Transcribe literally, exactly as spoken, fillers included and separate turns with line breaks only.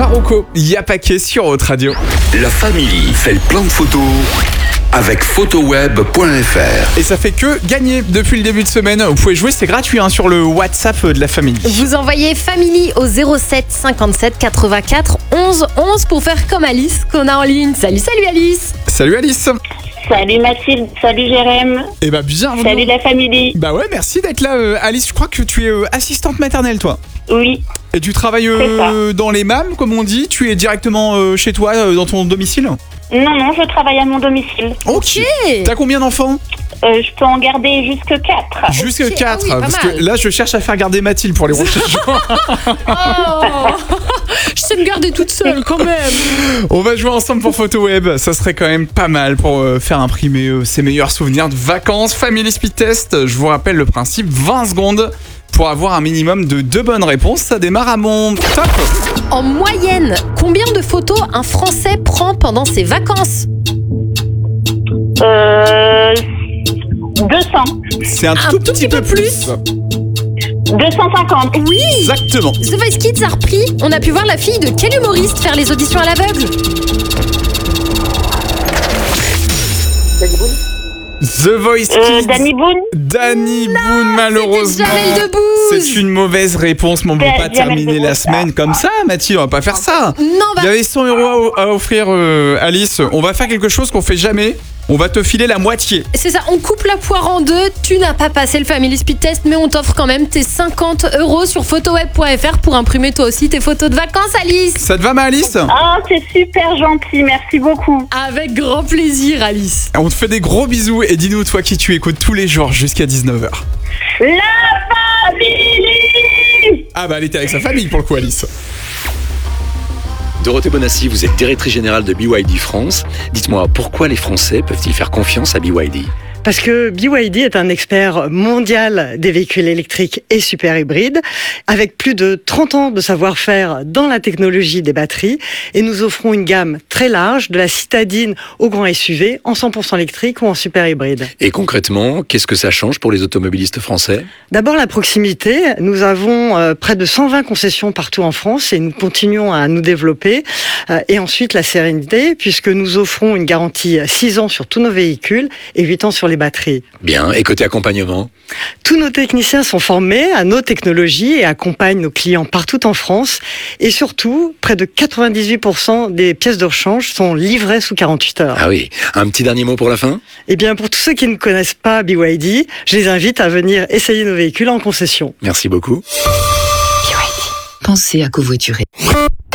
Farouko, Y'a Paquet sur Haute Radio.
La Family fait le plein de photos avec photoweb point f r.
Et ça fait que gagner depuis le début de semaine. Vous pouvez jouer, c'est gratuit hein, sur le WhatsApp de la Family.
Vous envoyez Family au zéro sept cinquante-sept quatre-vingt-quatre onze onze pour faire comme Alice qu'on a en ligne. Salut, salut Alice.
Salut Alice.
Salut Mathilde, salut Jérém.
Et bah bienvenue.
Salut la Family.
Bah ouais, merci d'être là euh, Alice. Je crois que tu es euh, assistante maternelle toi.
Oui.
Et tu travailles euh, dans les M A M comme on dit. Tu es directement euh, chez toi euh, dans ton domicile?
Non, non, je travaille à mon domicile.
Ok. T'as combien d'enfants?
Euh, je peux en garder jusque quatre.
Jusque
Ok,
quatre,
ah oui, pas
parce
mal.
que là je cherche à faire garder Mathilde pour les recherches.
Oh, je sais me garder toute seule quand même.
On va jouer ensemble pour PhotoWeb, ça serait quand même pas mal pour euh, faire imprimer euh, ses meilleurs souvenirs de vacances. Family Speed Test, je vous rappelle le principe, vingt secondes pour avoir un minimum de deux bonnes réponses. Ça démarre à mon top.
En moyenne, combien de photos un Français prend pendant ses vacances?
Euh, deux cents.
C'est un,
Un
tout,
tout
petit peu plus.
deux cent cinquante.
Oui.
Exactement.
The Voice Kids a repris. On a pu voir la fille de quel humoriste faire les auditions à l'aveugle?
The Voice Kids.
Euh, Danny Boone.
Danny Boone, malheureusement.
Jamel Debbouze.
C'est une mauvaise réponse, mais on ne peut
Da-
pas
Jamel
terminer la
Debbouze.
semaine comme ça, Mathilde. On va pas faire ça.
Non, bah,
Il y avait cent euros à, à offrir, euh, Alice. On va faire quelque chose qu'on fait jamais. On va te filer la moitié.
c'est ça, on coupe la poire en deux. Tu n'as pas passé le Family Speed Test, mais on t'offre quand même tes cinquante euros sur photoweb point f r pour imprimer toi aussi tes photos de vacances, Alice.
Ça te va, ma Alice?
Ah, c'est super gentil, merci beaucoup.
Avec grand plaisir, Alice.
On te fait des gros bisous et dis-nous, toi qui tu écoutes tous les jours jusqu'à dix-neuf heures.
La Family.
Ah bah elle était avec sa famille pour le coup, Alice.
Dorothée Bonassi, vous êtes directrice générale de B Y D France. Dites-moi, pourquoi les Français peuvent-ils faire confiance à B Y D?
Parce que B Y D est un expert mondial des véhicules électriques et super hybrides, avec plus de trente ans de savoir-faire dans la technologie des batteries, et nous offrons une gamme très large, de la citadine au grand S U V, en cent pour cent électrique ou en super hybride.
Et concrètement, qu'est-ce que ça change pour les automobilistes français?
D'abord la proximité, nous avons euh, près de cent vingt concessions partout en France et nous continuons à nous développer. Euh, et ensuite la sérénité, puisque nous offrons une garantie six ans sur tous nos véhicules et huit ans sur les batteries.
Bien, et côté accompagnement?
Tous nos techniciens sont formés à nos technologies et accompagnent nos clients partout en France. Et surtout, près de quatre-vingt-dix-huit pour cent des pièces de rechange sont livrées sous quarante-huit heures.
Ah oui, un petit dernier mot pour la fin?
Eh bien, pour tous ceux qui ne connaissent pas B Y D, je les invite à venir essayer nos véhicules en concession.
Merci beaucoup.
Pensez à covoiturer.